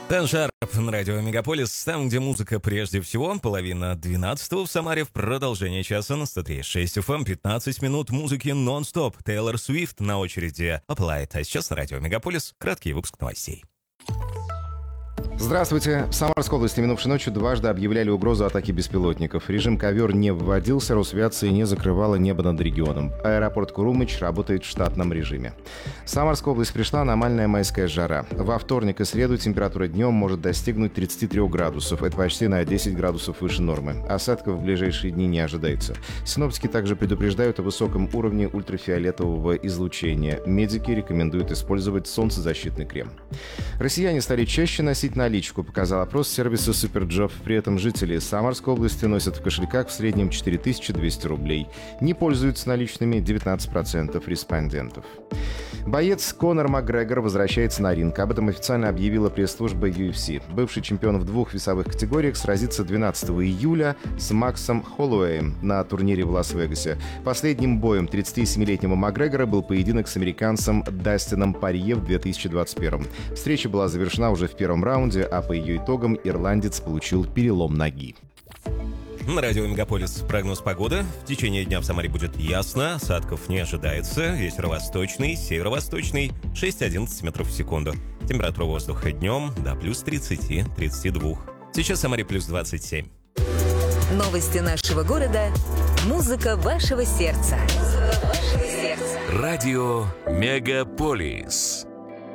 Танжар на радио Мегаполис, там, где музыка прежде всего, половина 12-го в Самаре, в продолжение часа на 103.6 FM, 15 минут музыки нон-стоп. Тейлор Свифт на очереди Apply. А сейчас на радио Мегаполис краткий выпуск новостей. Здравствуйте. В Самарской области минувшей ночью дважды объявляли угрозу атаки беспилотников. Режим ковер не вводился, Росавиация не закрывала небо над регионом. Аэропорт Курумыч работает в штатном режиме. В Самарскую область пришла аномальная майская жара. Во вторник и среду температура днем может достигнуть 33 градусов. Это почти на 10 градусов выше нормы. Осадков в ближайшие дни не ожидается. Синоптики также предупреждают о высоком уровне ультрафиолетового излучения. Медики рекомендуют использовать солнцезащитный крем. Россияне стали чаще носить наличку, показал опрос сервиса Суперджоb. При этом жители Самарской области носят в кошельках в среднем 4200 рублей. Не пользуются наличными 19% респондентов. Боец Конор Макгрегор возвращается на ринг. Об этом официально объявила пресс-служба UFC. Бывший чемпион в двух весовых категориях сразится 12 июля с Максом Холлоуэем на турнире в Лас-Вегасе. Последним боем 37-летнего Макгрегора был поединок с американцем Дастином Порье в 2021. Встреча была завершена уже в первом раунде, а по ее итогам ирландец получил перелом ноги. На радио Мегаполис прогноз погоды. В течение дня в Самаре будет ясно, осадков не ожидается. Ветер восточный, северо-восточный, 6-11 метров в секунду. Температура воздуха днем до плюс 30-32. Сейчас в Самаре плюс 27. Новости нашего города. Музыка вашего сердца. Радио Мегаполис.